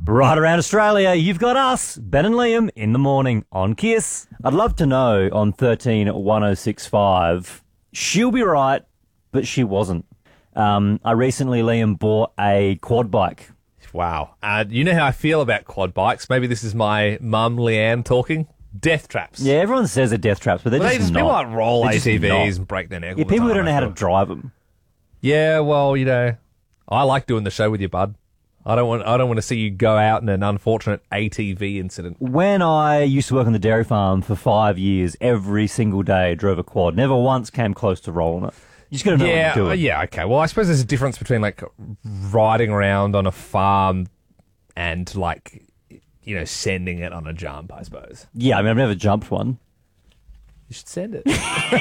Right around Australia, you've got us, Ben and Liam, in the morning on Kiss. I'd love to know on 131065, she'll be right, but she wasn't. I recently, Liam, bought a quad bike. Wow. You know how I feel about quad bikes? Maybe this is my mum, Leanne, talking. Death traps. Yeah, everyone says they're death traps, but they're just not. People like roll They're just ATVs not. and break their neck. Yeah, all the people who time, don't know how to I feel. drive them. Yeah, well, I like doing the show with you, bud. I don't want to see you go out in an unfortunate ATV incident. When I used to work on the dairy farm for 5 years, every single day I drove a quad. Never once came close to rolling it. You just got to know what you're doing. Yeah, okay. Well, I suppose there's a difference between like riding around on a farm and like, sending it on a jump, I suppose. Yeah, I mean, I've never jumped one. You should send it.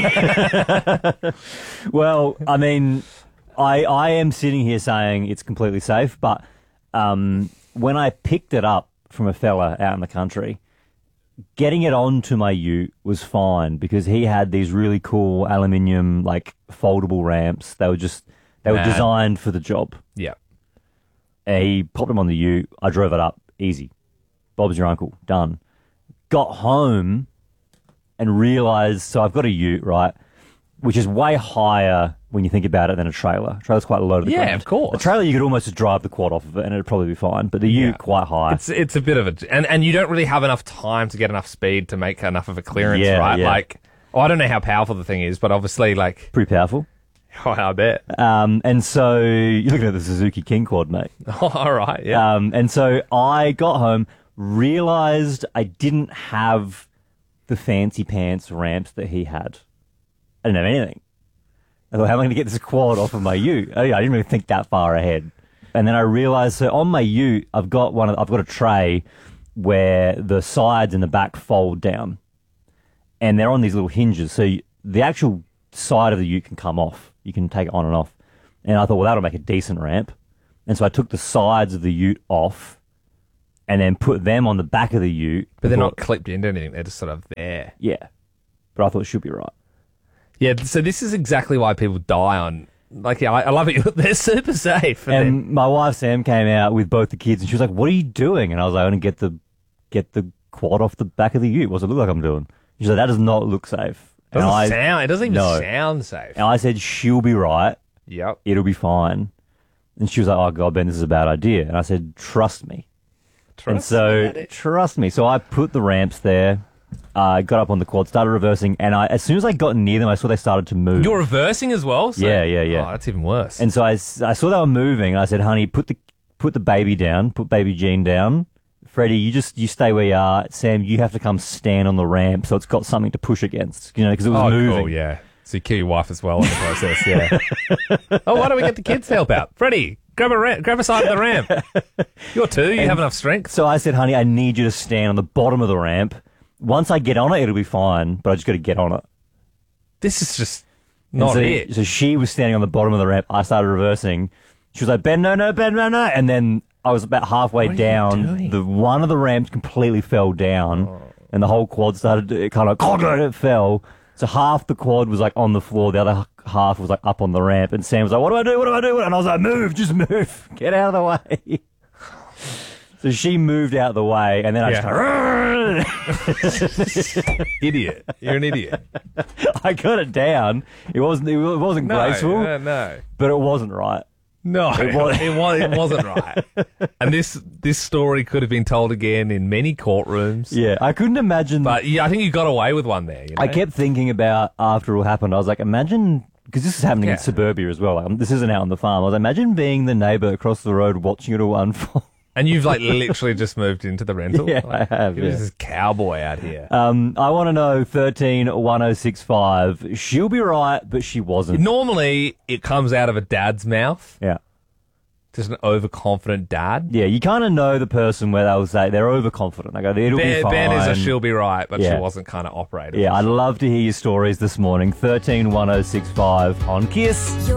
Well, I mean, I am sitting here saying it's completely safe, but when I picked it up from a fella out in the country, getting it onto my ute was fine because he had these really cool aluminium, like, foldable ramps. They were designed for the job. Yeah. And he popped them on the ute. I drove it up. Easy. Bob's your uncle. Done. Got home and realised, so I've got a ute, right, which is way higher when you think about it than a trailer. A trailer's quite low to the ground. Yeah, of course. A trailer, you could almost just drive the quad off of it and it'd probably be fine, but the ute, quite high. It's a bit of a... And you don't really have enough time to get enough speed to make enough of a clearance, right? Yeah. Like, I don't know how powerful the thing is, but obviously, like... Pretty powerful. Oh, I bet. And so, you're looking at the Suzuki King quad, mate. Oh, all right, yeah. And so I got home, realised I didn't have the fancy pants ramps that he had. I didn't have anything. I thought, how am I going to get this quad off of my ute? I didn't really think that far ahead. And then I realised, so on my ute, I've got a tray where the sides and the back fold down. And they're on these little hinges. So the actual side of the ute can come off. You can take it on and off. And I thought, well, that'll make a decent ramp. And so I took the sides of the ute off and then put them on the back of the ute. But they're not clipped into anything. They're just sort of there. Yeah. But I thought it should be right. Yeah, so this is exactly why people die on... Like, yeah, I love it. They're super safe. And my wife, Sam, came out with both the kids and she was like, what are you doing? And I was like, I want to get the quad off the back of the ute. What's it look like I'm doing? She said, that does not look safe. It doesn't even sound safe. And I said, she'll be right. Yep. It'll be fine. And she was like, oh, God, Ben, this is a bad idea. And I said, trust me. Trust me. So I put the ramps there. I got up on the quad, started reversing, and as soon as I got near them, I saw they started to move. You're reversing as well? So, Yeah. Oh, that's even worse. And so I saw they were moving, and I said, honey, put the baby down, put baby Jean down. Freddie, you stay where you are. Sam, you have to come stand on the ramp so it's got something to push against, because it was moving. Cool, yeah. So you kill your wife as well in the process, yeah. Why don't we get the kids to help out? Freddie, grab a side of the ramp. You're two, you have enough strength. So I said, honey, I need you to stand on the bottom of the ramp. Once I get on it, it'll be fine, but I just got to get on it. This is just not it. So she was standing on the bottom of the ramp. I started reversing. She was like, Ben, no. And then I was about halfway down. One of the ramps completely fell down, and the whole quad started to it fell. So half the quad was like on the floor, the other half was like up on the ramp, and Sam was like, what do I do? And I was like, just move. Get out of the way. So she moved out of the way, and then I just Idiot. You're an idiot. I got it down. It wasn't graceful. No. But it wasn't right. No, it wasn't right. And this story could have been told again in many courtrooms. Yeah, I couldn't imagine. But yeah, I think you got away with one there. I kept thinking about after it all happened. I was like, imagine, because this is happening in suburbia as well. Like, this isn't out on the farm. I was like, imagine being the neighbour across the road watching it all unfold. And you've literally just moved into the rental? Yeah, I have. This is cowboy out here. I want to know 131065. She'll be right, but she wasn't. Normally, it comes out of a dad's mouth. Yeah. Just an overconfident dad. Yeah, you kind of know the person where they'll say they're overconfident. I go, it'll be fine. Ben is a she'll be right, but she wasn't kind of operating. Yeah, I'd love to hear your stories this morning. 131065 on Kiss.